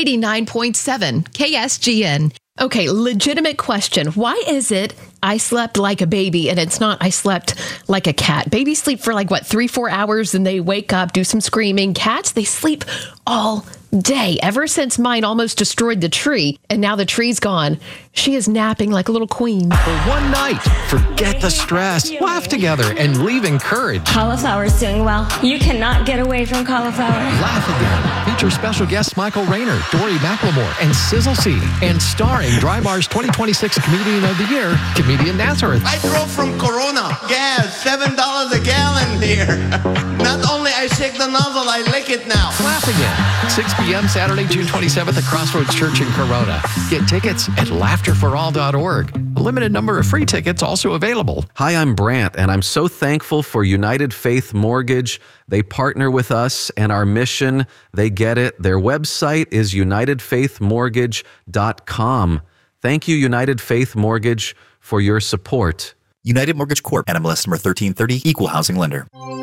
89.7 KSGN. Okay, legitimate question. Why is it I slept like a baby and it's not I slept like a cat? Babies sleep for 3-4 hours and they wake up, do some screaming. Cats, they sleep all day. Ever since mine almost destroyed the tree and now the tree's gone, she is napping like a little queen. For one night, forget the stress, laugh together, and leave encouraged. Cauliflower's doing well. You cannot get away from cauliflower. Laugh Again features special guests Michael Rayner, Dory McLemore, and Sizzle C, and starring Drybar's 2026 Comedian of the Year, comedian Nazareth. I drove from Corona. Gas, $7 a gallon here. Not only I shake the nozzle, I lick it now. Laugh Again, 6 p.m. Saturday, June 27th at Crossroads Church in Corona. Get tickets at laughterforall.org. A limited number of free tickets also available. Hi, I'm Brant, and I'm so thankful for United Faith Mortgage. They partner with us and our mission. They get it. Their website is unitedfaithmortgage.com. Thank you, United Faith Mortgage, for your support. United Mortgage Corp. NMLS number 1330, Equal Housing Lender.